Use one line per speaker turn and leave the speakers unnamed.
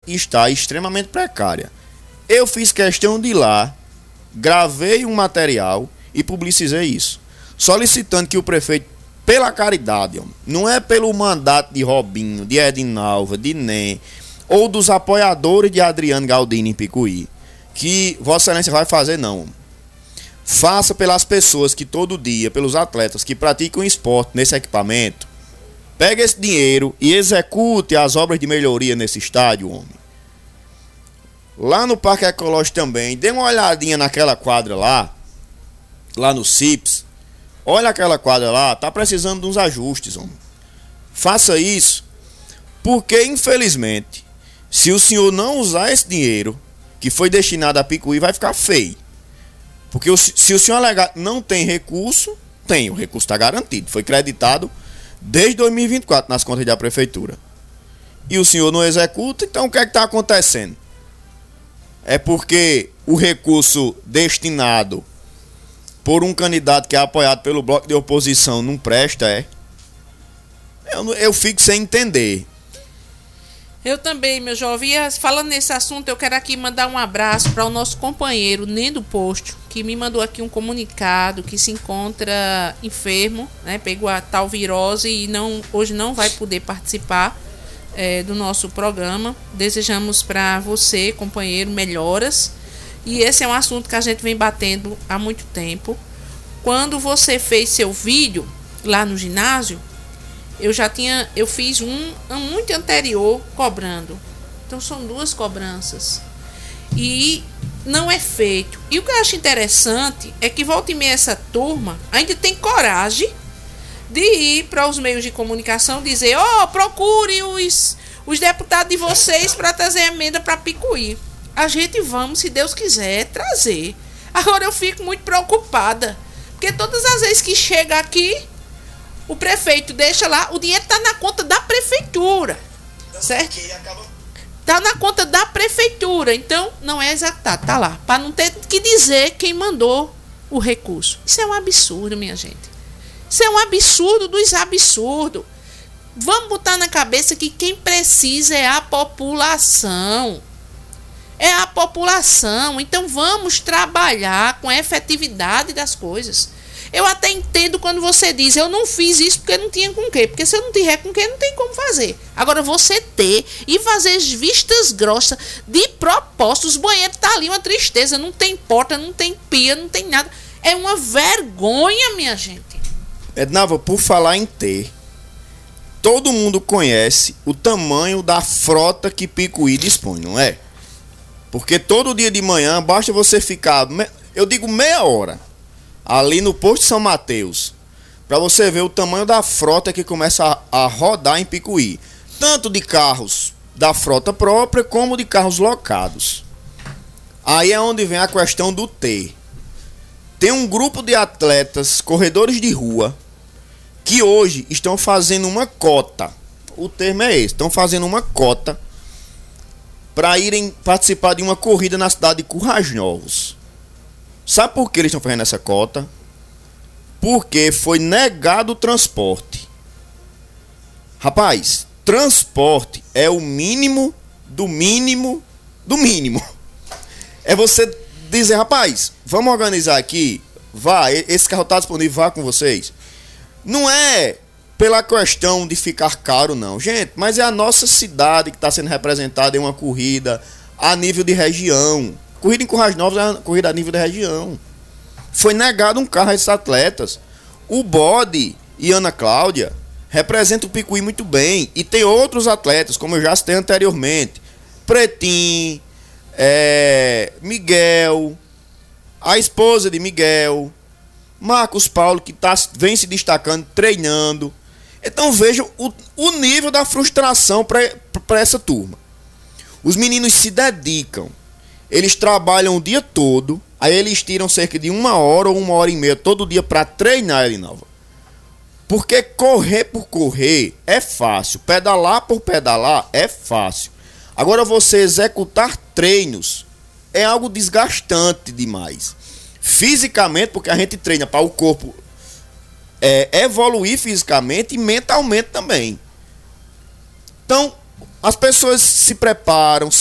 está extremamente precária. Eu fiz questão de ir lá, gravei um material e publicizei isso, solicitando que o prefeito, pela caridade, não é pelo mandato de Robinho, de Edinalva, de Nen, ou dos apoiadores de Adriano Galdino em Picuí, que Vossa Excelência vai fazer, não. Faça pelas pessoas que todo dia, pelos atletas que praticam esporte nesse equipamento. Pegue esse dinheiro e execute as obras de melhoria nesse estádio, homem. Lá no Parque Ecológico também, dê uma olhadinha naquela quadra lá no CIPS. Olha aquela quadra lá, tá precisando de uns ajustes, homem. Faça isso, porque infelizmente, se o senhor não usar esse dinheiro que foi destinado a Picuí, vai ficar feio. Porque se o senhor alegar não tem recurso, tem, o recurso está garantido, foi creditado desde 2024 nas contas da prefeitura. E o senhor não executa, então o que é que está acontecendo? É porque o recurso destinado por um candidato que é apoiado pelo bloco de oposição não presta, é? Eu fico sem entender.
Eu também, meu jovem. Falando nesse assunto, eu quero aqui mandar um abraço para o nosso companheiro Nendo Posto, que me mandou aqui um comunicado que se encontra enfermo, né? Pegou a tal virose e hoje não vai poder participar do nosso programa. Desejamos para você, companheiro, melhoras. E esse é um assunto que a gente vem batendo há muito tempo. Quando você fez seu vídeo lá no ginásio, eu fiz um muito anterior cobrando. Então são duas cobranças. E não é feito. E o que eu acho interessante é que volta e meia essa turma ainda tem coragem de ir para os meios de comunicação dizer: procure os deputados de vocês para trazer emenda para Picuí. A gente vamos, se Deus quiser, trazer. Agora eu fico muito preocupada, porque todas as vezes que chega aqui, o prefeito deixa lá, o dinheiro está na conta da prefeitura, certo? Está na conta da prefeitura, então não é executado, está lá, para não ter que dizer quem mandou o recurso. Isso é um absurdo, minha gente. Isso é um absurdo dos absurdos. Vamos botar na cabeça que quem precisa é a população. É a população. Então vamos trabalhar com a efetividade das coisas. Eu até entendo quando você diz: eu não fiz isso porque não tinha com quê. Porque se eu não tiver com quê, não tem como fazer. Agora você ter e fazer as vistas grossas de propósito. Os banheiros tá ali uma tristeza. Não tem porta, não tem pia, não tem nada. É uma vergonha, minha gente.
Ednalva, por falar em ter, todo mundo conhece o tamanho da frota que Picuí dispõe, não é? Porque todo dia de manhã basta você ficar, eu digo meia hora, ali no posto de São Mateus, para você ver o tamanho da frota que começa a rodar em Picuí. Tanto de carros da frota própria, como de carros locados. Aí é onde vem a questão do ter. Tem um grupo de atletas, corredores de rua, que hoje estão fazendo uma cota. O termo é esse, estão fazendo uma cota para irem participar de uma corrida na cidade de Currais Novos. Sabe por que eles estão fazendo essa cota? Porque foi negado o transporte. Rapaz, transporte é o mínimo do mínimo do mínimo. É você dizer: rapaz, vamos organizar aqui, vá, esse carro está disponível, vá com vocês. Não é pela questão de ficar caro, não, gente, mas é a nossa cidade que está sendo representada em uma corrida a nível de região. Corrida em Currais Novos é uma corrida a nível de região. Foi negado um carro a esses atletas. O Bode e Ana Cláudia representam o Picuí muito bem. E tem outros atletas, como eu já citei anteriormente: Pretim, Miguel, a esposa de Miguel, Marcos Paulo, que vem se destacando, treinando. Então vejam o nível da frustração para essa turma. Os meninos se dedicam, eles trabalham o dia todo, aí eles tiram cerca de 1 hora ou 1h30 todo dia para treinar, Elinalva. Porque correr por correr é fácil, pedalar por pedalar é fácil. Agora você executar treinos é algo desgastante demais. Fisicamente, porque a gente treina para o corpo evoluir fisicamente e mentalmente também. Então, As pessoas se preparam,